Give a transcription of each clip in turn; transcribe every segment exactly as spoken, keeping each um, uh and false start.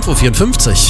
fünf Uhr vierundfünfzig.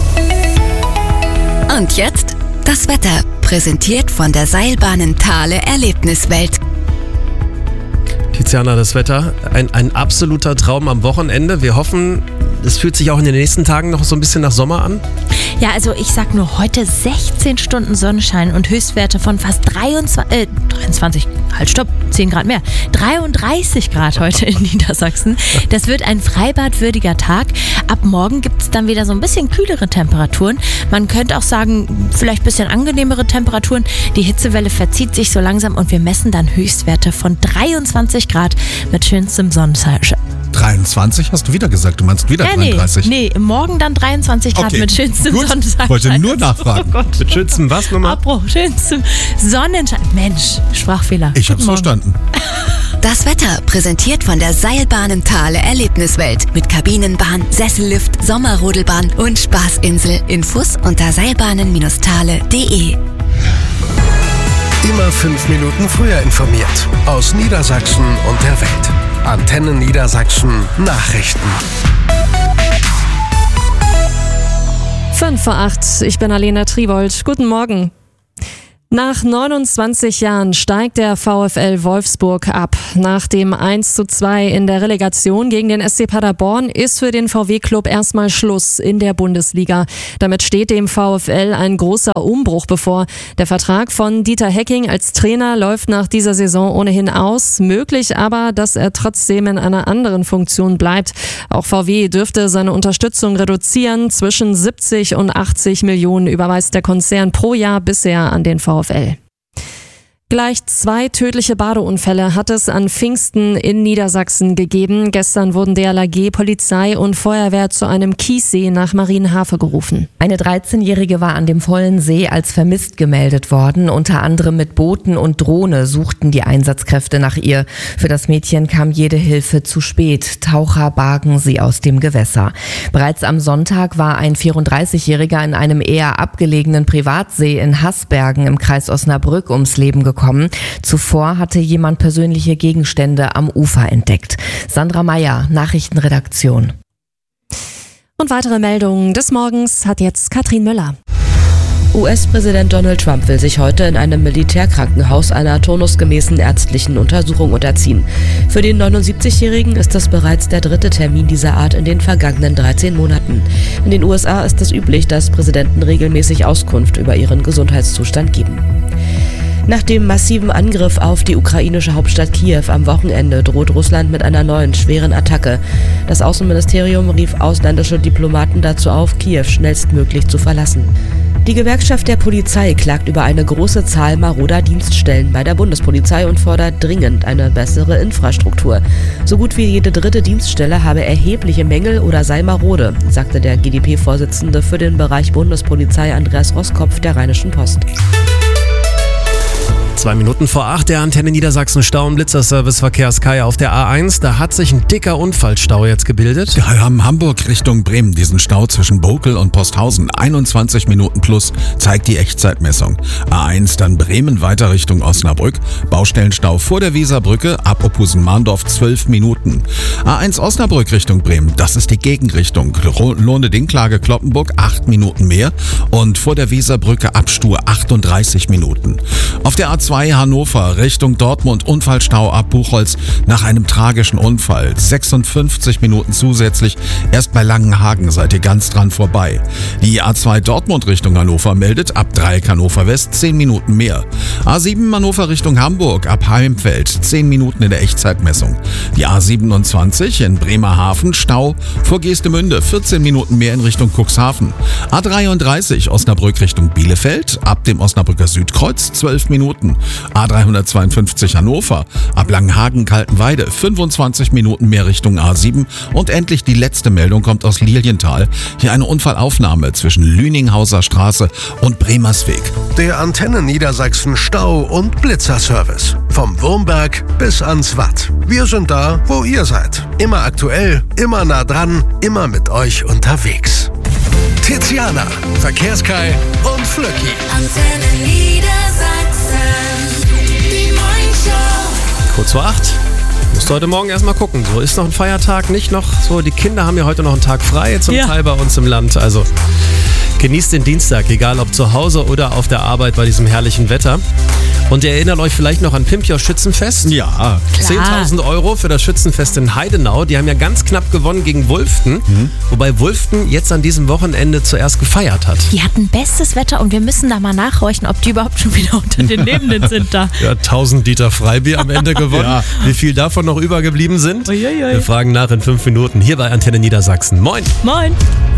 Und jetzt das Wetter, präsentiert von der Seilbahnen Thale Erlebniswelt. Tiziana, das Wetter, ein, ein absoluter Traum am Wochenende. Wir hoffen, es fühlt sich auch in den nächsten Tagen noch so ein bisschen nach Sommer an. Ja, also ich sag nur heute sechzehn Stunden Sonnenschein und Höchstwerte von fast dreiundzwanzig, äh, dreiundzwanzig, halt stopp, zehn Grad mehr, dreiunddreißig Grad heute in Niedersachsen. Das wird ein freibadwürdiger Tag. Ab morgen gibt es dann wieder so ein bisschen kühlere Temperaturen. Man könnte auch sagen, vielleicht ein bisschen angenehmere Temperaturen. Die Hitzewelle verzieht sich so langsam und wir messen dann Höchstwerte von dreiundzwanzig Grad mit schönstem Sonnenschein. dreiundzwanzig hast du wieder gesagt, du meinst wieder Ja, dreiunddreißig? Nee, nee, morgen dann dreiundzwanzig Grad Okay, mit schönstem gut. Sonnenschein. Wollte nur nachfragen. Oh Gott. Mit schönstem was nochmal? Abbruch, schönstem Sonnenschein. Mensch, Sprachfehler. Ich hab's Guten Morgen. verstanden. Das Wetter, präsentiert von der Seilbahnen Thale Erlebniswelt. Mit Kabinenbahn, Sessellift, Sommerrodelbahn und Spaßinsel. Infos unter seilbahnen Thale punkt de. Immer fünf Minuten früher informiert. Aus Niedersachsen und der Welt. Antenne Niedersachsen Nachrichten. fünf vor acht, ich bin Alena Triwold. Guten Morgen. Nach neunundzwanzig Jahren steigt der VfL Wolfsburg ab. Nach dem eins zu zwei in der Relegation gegen den S C Paderborn ist für den V W-Club erstmal Schluss in der Bundesliga. Damit steht dem VfL ein großer Umbruch bevor. Der Vertrag von Dieter Hecking als Trainer läuft nach dieser Saison ohnehin aus. Möglich aber, dass er trotzdem in einer anderen Funktion bleibt. Auch V W dürfte seine Unterstützung reduzieren. Zwischen siebzig und achtzig Millionen überweist der Konzern pro Jahr bisher an den VfL. VfL. Gleich zwei tödliche Badeunfälle hat es an Pfingsten in Niedersachsen gegeben. Gestern wurden D L R G, Polizei und Feuerwehr zu einem Kiessee nach Marienhafe gerufen. Eine dreizehnjährige war an dem vollen See als vermisst gemeldet worden. Unter anderem mit Booten und Drohne suchten die Einsatzkräfte nach ihr. Für das Mädchen kam jede Hilfe zu spät. Taucher bargen sie aus dem Gewässer. Bereits am Sonntag war ein vierunddreißigjähriger in einem eher abgelegenen Privatsee in Haßbergen im Kreis Osnabrück ums Leben gekommen. Zuvor hatte jemand persönliche Gegenstände am Ufer entdeckt. Sandra Meyer, Nachrichtenredaktion. Und weitere Meldungen des Morgens hat jetzt Katrin Müller. U S-Präsident Donald Trump will sich heute in einem Militärkrankenhaus einer turnusgemäßen ärztlichen Untersuchung unterziehen. Für den neunundsiebzigjährigen ist das bereits der dritte Termin dieser Art in den vergangenen dreizehn Monaten. In den U S A ist es üblich, dass Präsidenten regelmäßig Auskunft über ihren Gesundheitszustand geben. Nach dem massiven Angriff auf die ukrainische Hauptstadt Kiew am Wochenende droht Russland mit einer neuen schweren Attacke. Das Außenministerium rief ausländische Diplomaten dazu auf, Kiew schnellstmöglich zu verlassen. Die Gewerkschaft der Polizei klagt über eine große Zahl maroder Dienststellen bei der Bundespolizei und fordert dringend eine bessere Infrastruktur. So gut wie jede dritte Dienststelle habe erhebliche Mängel oder sei marode, sagte der G D P-Vorsitzende für den Bereich Bundespolizei Andreas Roskopf der Rheinischen Post. Zwei Minuten vor acht, der Antenne Niedersachsen Stau- und Blitzerservice Verkehrskai auf der A eins. Da hat sich ein dicker Unfallstau jetzt gebildet. Wir haben Hamburg Richtung Bremen, diesen Stau zwischen Bokel und Posthausen. einundzwanzig Minuten plus zeigt die Echtzeitmessung. A eins, dann Bremen weiter Richtung Osnabrück. Baustellenstau vor der Weserbrücke, ab Opusen-Mahndorf zwölf Minuten. A eins Osnabrück Richtung Bremen, das ist die Gegenrichtung. Lohne-Dinklage Kloppenburg, acht Minuten mehr. Und vor der Weserbrücke ab Stur achtunddreißig Minuten. Auf der A zwei Hannover Richtung Dortmund, Unfallstau ab Buchholz nach einem tragischen Unfall. sechsundfünfzig Minuten zusätzlich. Erst bei Langenhagen seid ihr ganz dran vorbei. Die A zwei Dortmund Richtung Hannover meldet ab Dreieck Hannover West zehn Minuten mehr. A sieben Hannover Richtung Hamburg ab Heimfeld zehn Minuten in der Echtzeitmessung. Die A siebenundzwanzig in Bremerhaven Stau vor Geestemünde vierzehn Minuten mehr in Richtung Cuxhaven. A dreiunddreißig Osnabrück Richtung Bielefeld ab dem Osnabrücker Südkreuz zwölf Minuten. A dreihundertzweiundfünfzig Hannover ab Langenhagen-Kaltenweide fünfundzwanzig Minuten mehr Richtung A sieben. Und endlich die letzte Meldung kommt aus Lilienthal. Hier eine Unfallaufnahme zwischen Lüninghauser Straße und Bremersweg. Der Antenne Niedersachsen Stau- und Blitzerservice. Vom Wurmberg bis ans Watt. Wir sind da, wo ihr seid. Immer aktuell, immer nah dran, immer mit euch unterwegs. Tiziana, Verkehrskai und Flöcki. Antenne Niedersachsen, die Morningshow. Kurz vor acht. Musst musst du heute Morgen erstmal gucken. So, ist noch ein Feiertag, nicht noch so. Die Kinder haben ja heute noch einen Tag frei, zum Ja. Teil bei uns im Land. Also genießt den Dienstag, egal ob zu Hause oder auf der Arbeit bei diesem herrlichen Wetter. Und ihr erinnert euch vielleicht noch an Pimpjoch Schützenfest? Ja. zehntausend Euro für das Schützenfest in Heidenau. Die haben ja ganz knapp gewonnen gegen Wulften. Mhm. Wobei Wulften jetzt an diesem Wochenende zuerst gefeiert hat. Die hatten bestes Wetter und wir müssen da mal nachhorchen, ob die überhaupt schon wieder unter den Lebenden sind da. Ja, tausend Liter Freibier am Ende gewonnen. Ja. Wie viel davon noch übergeblieben sind? Uiuiui. Wir fragen nach in fünf Minuten hier bei Antenne Niedersachsen. Moin! Moin.